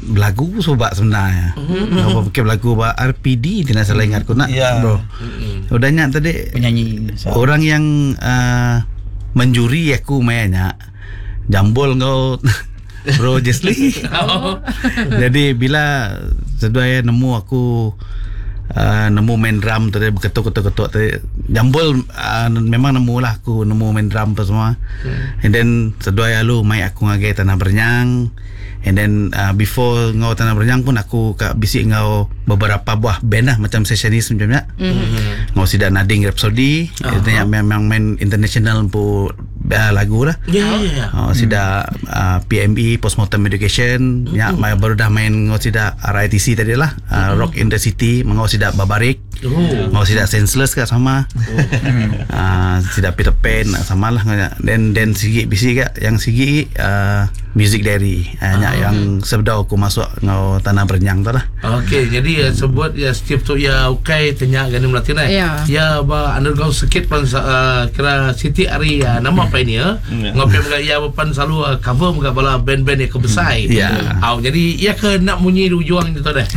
Belagu sebab sebenarnya. Apa pakai belagu RPD tidak salah ingat aku nak bro. Udah ingat tadi penyanyi orang yang menjuri aku mainnya jambol kau Bro Jesli. Jadi bila sedaya nemu aku nemu main drum tadi berketuk-ketuk tadi jambol, memang nemu lah aku nemu main drum tu semua. And then sedaya lu mai aku ngagai Tanah Bernyang. And then before ngau Tanah Bernyang pun aku bisik ngau beberapa buah band lah macam sessionis macamnya. Ngau sidak Nading Rhapsody, yang memang main international pun lagu lah. Sidak PME Postmortem Education, ya baru dah main ngau sidak RITC tadi lah, Rock in the City, ngau sidak Babarik. Ngau sidak Senseless kat sama. Sidak Peter Pan sama lah. Dan sigi bisik kat yang sigi Music Diary, yang sebelum aku masuk ngau Tanah Bernyang tu lah. Okey, jadi sebut ya Steve tu ya ukai tanya gani melatin ya ba underground sikit pan kira Siti Ari nama apa ini ya ngopi mga ya pan selalu cover mga bala band-band yang kebesar jadi ya ke nak munyi rujuang itu deh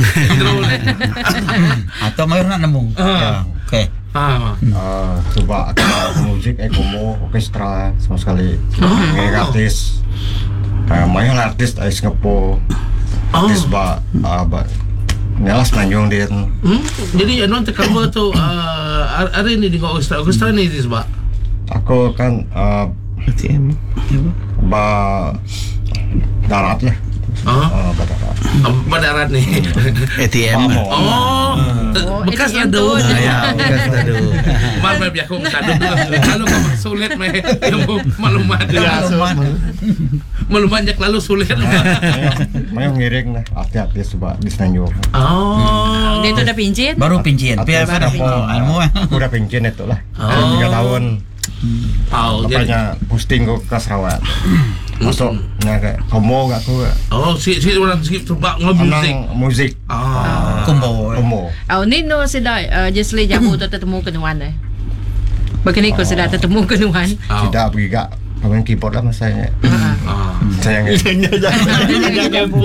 atau mayor nak nemu okey coba musik ekomo orkestra sama sekali artis mayor artis Singapura artis ba nyalas Tanjung dia. Jadi anon cover tu ada ini di orkestra ni sebab aku kan ATM ba darat lah. Badarat ni ATM. Bekas lado. Ya, bekas lado. Mal biar aku lado. Kalau kau sulit meh maklumat. Maklumat jak lalu sulit. Mayo ngiring lah artis sebab di Tanjung. Dia tu dah pincin? Baru pincin. Biar aku dah pincin itu lah. 3 tahun. Bapaknya posting ke Sarawak. Masuk nak komo kat aku. Si orang skip sebab musik. Musik. Komo. Nino sedai Jesli jamu tu tertemu kenuan dah. Bagaimana kau sedai tertemu kenuan? Tidak pergi kat pemain keyboard lah masanya. Sayang. Jamu.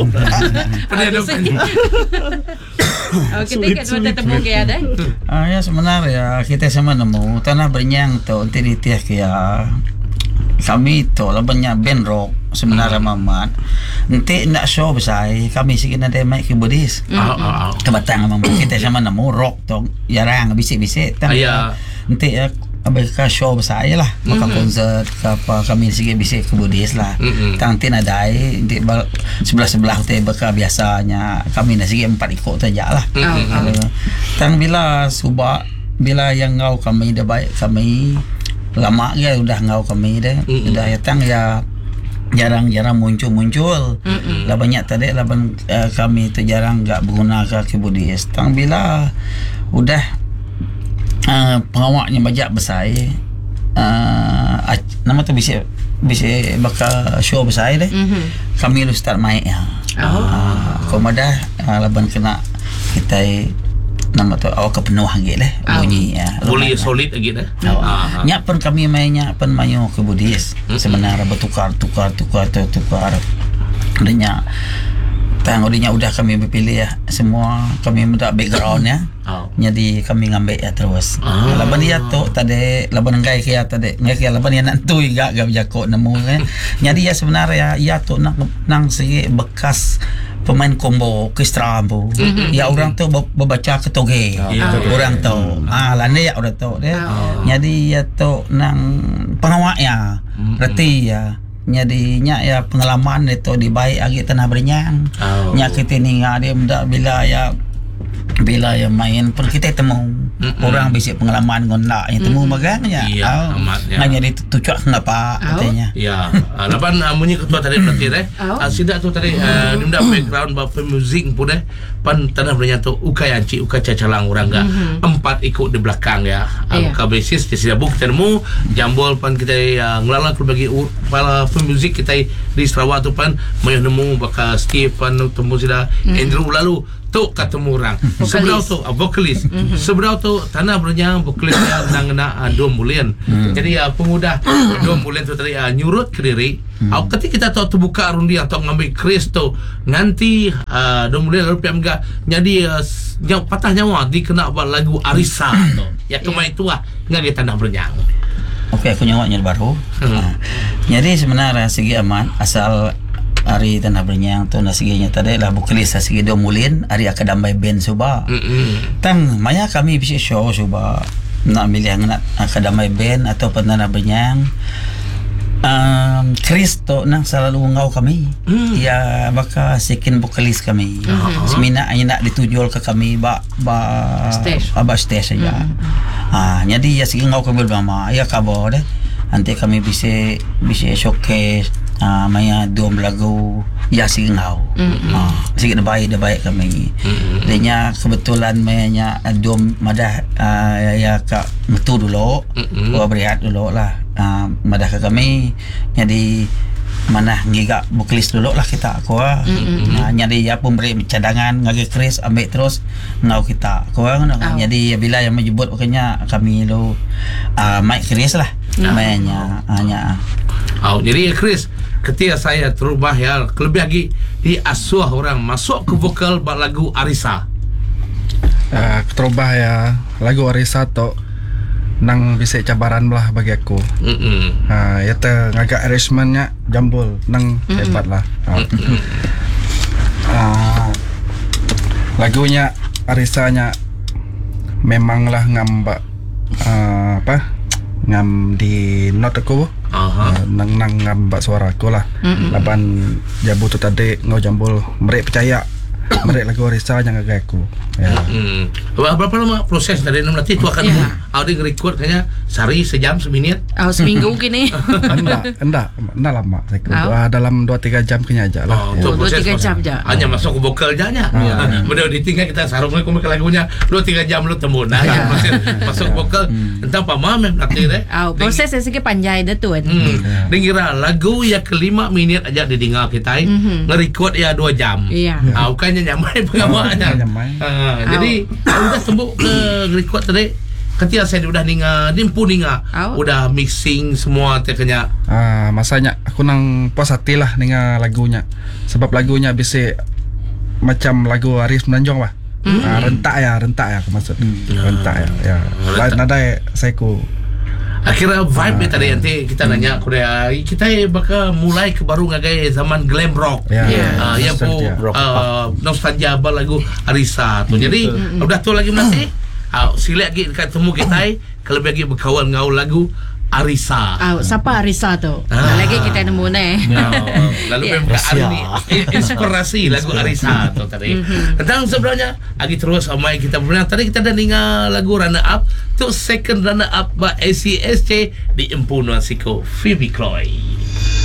Ketika tu tertemu ke ada? Ya sebenarnya kita sama nemu Tanah Bernyang tu nanti tiah kaya kami tu lah banyak band rock sebenarnya Mamat nanti nak show besar kami sikit ada mic keyboardis kebatang memang kita sama nemu rock tu jarang bisik-bisik nanti ya abaikan show besar lah maka konsert apa kami sikit bisik keyboardis lah nanti ada nanti sebelah tu bakal biasanya kami nak sikit 4 ikut saja lah tang bila bila yang ngau kami dah baik kami lama ya udah ngau kami dah udah datang ya jarang-jarang muncul lah banyak tadi lah kami tu jarang enggak menggunakan keyboardis tang bila udah pengawaknya banyak besar nama tu bisa bakal show besar deh kami lu start main komoda laban kena kita nama tu awak kepenuh lagi deh bunyi boleh solid lagi dah nyak pun kami mainnya pun mayo ke budis sebenarnya bertukar adanya tangodinya udah kami berpilih ya semua kami minta background ya jadi kami ngambil ya terus laban dia tu tadi laban ngai kia tadi ngai kia laban dia nak tu gak jako nemu kan jadi ya sebenarnya ya tu nang segi bekas pemain combo orkestra bu ya orang tu membaca ketoge orang tu lane ya orang tu jadi ya tu nang pengawak ya berarti ya nyadinya ya pengalaman itu di baik lagi Tanah Bernyang nya kita ninga dia muda bila ya main pun kita temu orang bisik pengalaman ngondak yang temu magangnya nganya ditucuk ngapa katanya laban munyi ketua tadi berarti sidak tu tadi dia background bapa music pun pan Tanah Bernyang tu ukai anci ukai cacalang orang ga 4 ikut di belakang ya ka basis di sida buk temu jambol pan kita ngelala bagi para pemuzik kita di Sarawak tu pan mayo nemu bakal Steve pan temu sida Andrew lalu tok ketemu orang. Seberau tu vokalis. Seberau tu tanah bernyang vokalis yang nak Dom Mulian. Jadi pemuda Dom Mulian tu tadi nyurut ke diri. Ketika kita tahu terbuka rundi atau ngambil Chris tu nganti Dom Mulian lalu PM ga jadi patah nyawa dikena lagu Arisa tu. Ya kemai tu ngagai tanah bernyang. Okey, aku nyawanya baru. Jadi sebenarnya segi aman asal hari tanah bernyang tu nasiginya tadi lah vokalis segi Dom Mulian hari akadamai band suba. Tang maya kami bisa show suba nak milih nak akadamai band atau tanah bernyang. Chris tu nang selalu ngau kami. Ya baka second vokalis kami. Semina nak ditujul ke kami stage saja. Jadi ya segi ngau kami bersama ya kabo deh. Nanti kami bisa showcase maya dua lagu ya segi ngau. Segi baik kami. Denya kebetulan mayanya dua madah ya kak metu dulu. Gua berehat dulu lah. Madah ke kami jadi mana ngigak vokalis dulu lah kita aku jadi ya pemberi cadangan ngagi Chris ambil terus ngau kita aku jadi bila yang menyebut pokoknya kami lu Mike Chris lah mainnya hanya jadi Chris ketika saya terubah ya lebih lagi diasuh orang masuk ke vokal lagu Arisa terubah ya lagu Arisa tu nang bisa cabaran lah bagi aku. Ya te ngagak arrangementnya jambul nang hebat lah. Lagunya Arisanya memanglah ngambak ngam di not aku. Nang ngambak suara aku lah. Laban jabu tu tadi ngau jambul mereka percaya mereka lagu Arisa yang ngagak aku. Ya. Berapa lama proses dari nanti tu akan ada record kayaknya sehari sejam seminit seminggu gini enggak lama saya dalam 2-3 jam kayaknya aja lah 2-3 jam aja hanya masuk ke vokal aja benda ditinggal kita sarung ke lagunya 2-3 jam lu temu proses masuk vokal entah apa mem nanti deh proses segi panjang dah tu dengira lagu ya ke 5 minit aja didengar kita nge-record ya 2 jam bukannya nyamai pengawaannya jadi udah tembuk ke record tadi ketika saya udah nimpu udah mixing semua teknya masanya aku nang puas hati lah dengan lagunya sebab lagunya bisa macam lagu Aris Menanjung lah rentak ya aku maksud rentak ya nada saya ku akhirnya vibe tadi nanti kita nanya Korea kita bakal mulai ke baru ngagai zaman glam rock yang nostalgia lagu Arisa tu jadi udah tu lagi nanti sila lagi ketemu kita kalau lagi berkawan ngau lagu Arisa. Siapa Arisa tu? Lagi kita nemu lalu memang inspirasi lagu Arisa tu tadi. Tentang sebenarnya lagi terus amai kita berenang tadi kita dah dengar lagu Runner Up tu second runner up by ACSC di Empunuan Siko Phoebe Chloe.